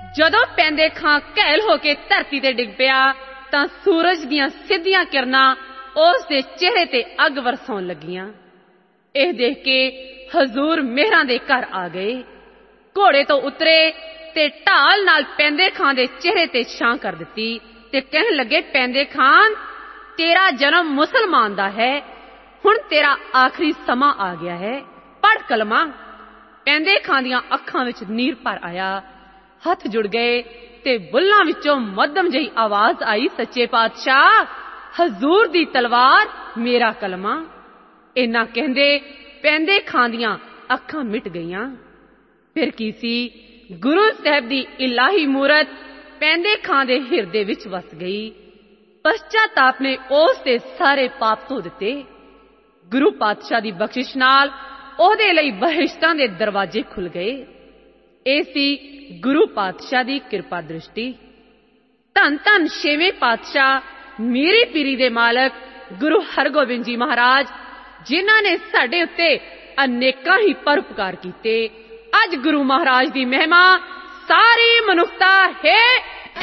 ਜਦੋਂ ਪੈਂਦੇ ਖਾਂ ਘਾਇਲ ਹੋ ਕੇ ਧਰਤੀ ਤੇ ਡਿੱਗ ਪਿਆ ਤਾਂ ਸੂਰਜ ਦੀਆਂ ਸਿੱਧੀਆਂ ਕਿਰਨਾਂ ਉਸ ਦੇ ਚਿਹਰੇ ਤੇ ਅੱਗ ਵਰਸਾਉਣ ਲੱਗੀਆਂ। ਇਹ ਦੇਖ ਕੇ ਹਜ਼ੂਰ ਮਿਹਰਾਂ ਦੇ ਘਰ ਆ ਗਏ, ਘੋੜੇ ਤੋਂ ਉਤਰੇ ਤੇ ਢਾਲ ਨਾਲ ਪੈਂਦੇ ਖਾਂ ਦੇ ਚਿਹਰੇ ਤੇ ਛਾਂ ਕਰ ਦਿੱਤੀ ਤੇ ਕਹਿਣ ਲੱਗੇ, ਪੈਂਦੇ ਖਾਂ, ਤੇਰਾ ਜਨਮ ਮੁਸਲਮਾਨ ਦਾ ਹੈ, ਹੁਣ ਤੇਰਾ ਆਖਰੀ ਸਮਾਂ ਆ ਗਿਆ ਹੈ, ਪੜ੍ਹ ਕਲਮਾ। ਪੈਂਦੇ ਖਾਂ ਦੀਆਂ ਅੱਖਾਂ ਵਿੱਚ ਨੀਰ ਭਰ ਆਇਆ, ਹੱਥ ਜੁੜ ਗਏ ਤੇ ਬੁੱਲਾਂ ਵਿੱਚੋਂ ਮੱਧਮ ਜਿਹੀ ਆਵਾਜ਼ ਆਈ, ਸੱਚੇ ਪਾਤਸ਼ਾਹ, ਹਜ਼ੂਰ ਦੀ ਤਲਵਾਰ, ਮੇਰਾ ਕਲਮਾ। ਇੰਨਾ ਕਹਿੰਦੇ ਪੈਂਦੇ ਖਾਂ ਦੀਆਂ ਅੱਖਾਂ ਮਿਟ ਗਈਆਂ। ਫਿਰ ਕੀ ਸੀ, ਗੁਰੂ ਸਾਹਿਬ ਦੀ ਇਲਾਹੀ ਮੂਰਤ ਪੈਂਦੇ ਖਾਂ ਦੇ ਹਿਰਦੇ ਵਿੱਚ ਵਸ ਗਈ। ਪਸ਼ਚਾਤਾਪ ਨੇ ਉਸ ਦੇ ਸਾਰੇ ਪਾਪ ਧੋ ਦਿੱਤੇ। ਗੁਰੂ ਪਾਤਸ਼ਾਹ ਦੀ ਬਖਸ਼ਿਸ਼ ਨਾਲ ਉਹਦੇ ਲਈ ਬਹਿਸ਼ਤਾਂ ਦੇ ਦਰਵਾਜ਼ੇ ਖੁੱਲ ਗਏ। ਇਹ ਸੀ ਗੁਰੂ ਪਾਤਸ਼ਾਹ ਦੀ ਕਿਰਪਾ ਦ੍ਰਿਸ਼ਟੀ। ਧੰਨ ਧੰਨ ਛੇਵੇਂ ਪਾਤਸ਼ਾਹ ਮੀਰੀ ਪੀਰੀ ਦੇ ਮਾਲਕ ਗੁਰੂ ਹਰਗੋਬਿੰਦ ਜੀ ਮਹਾਰਾਜ, ਜਿਨ੍ਹਾਂ ਨੇ ਸਾਡੇ ਉੱਤੇ ਅਨੇਕਾਂ ਹੀ ਪਰਉਪਕਾਰ ਕੀਤੇ। ਅੱਜ ਗੁਰੂ ਮਹਾਰਾਜ ਦੀ ਮਹਿਮਾ ਸਾਰੀ ਮਨੁੱਖਤਾ ਹੈ